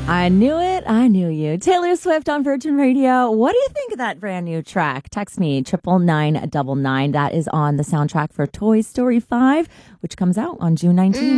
I knew it. I knew you. Taylor Swift on Virgin Radio. What do you think of that brand new track? Text me, 99999. That is on the soundtrack for Toy Story 5, which comes out on June 19th.